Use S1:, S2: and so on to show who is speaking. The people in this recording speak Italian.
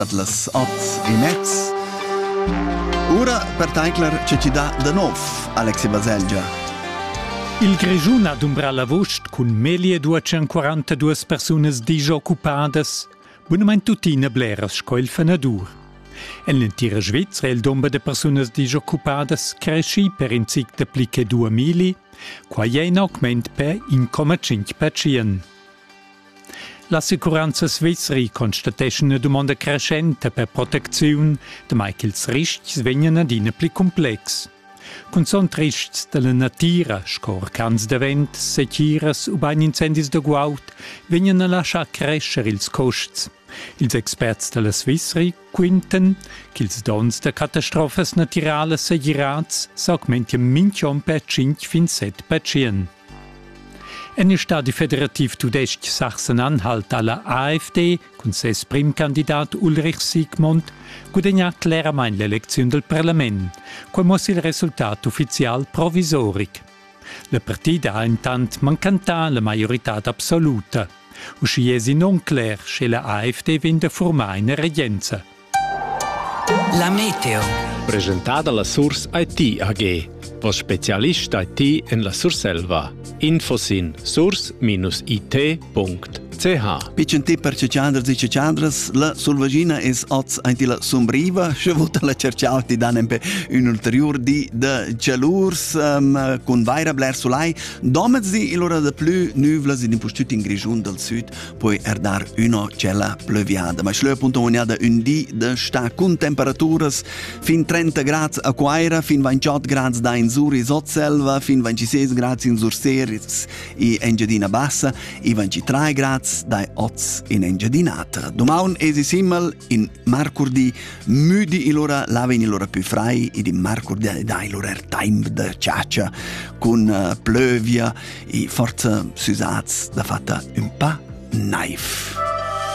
S1: las 8:30. Ora per Teicler ci dà da nov, Alexi Baselgia.
S2: Il Grigiun ha d'umbrar la vost cun 1242 personas disoccupadas, bunament tutina bleras sco il fenadur. En l'entira Svizra il domba de personas disoccupadas cresci per in cic de pliche 2000, qua è in augment per 1,5%. L'assicuranza svizzeri constatesce una domanda crescente per protezione, da mai che ils rischi vengono ad ina pli complex. Con son rischi della natura, scorcans de vent, sechiras o bain incendis de guaut, vengono a lasciar crescere ils costs. Ils experts della Svizzeri quinten che ils dons de catastrofes naturales segirats s'augmentian minchon per 5-7%. En Stadi Federativ Tudestg Sachsen-Anhalt alla AfD, con ses primcandidat Ulrich Sigmund, guadagna claramente l'elezione del Parlament, come il risultato ufficiale provisoric. La partita ha intanto mancantà la maggiorità assoluta. Usci è non clar se la AfD vende formare in regenza.
S3: La meteo.
S4: Presentata la Source IT AG, was Spezialist IT in la Surselva. Infos in source-it.ch.
S1: Picenti per cecciandres e cecciandres, la sulvagina es oz anti la sombriva, scevuta la cerciauti danempe un ulterior di de calurs con vaira bler solai, domezzi l'ora de plü nuvlas in impostut in Grigiun del Sud, poi dar uno cella plöviada. Ma schlö punto uniada un di de sta con temperaturas fin 30 gradi a Quaira, fin 28 gradi da in Suri Sotselva, fin 26 gradi in Surser e Engiadina Bassa, e 23 gradi dai oz in Engiadinata. Domaun esi simmel in Marcurdi müdi ilora lavin ilora più frai ed in Marcurdi dai ilora time de ciaccia con plövia e forza susats da fatta un pa naif.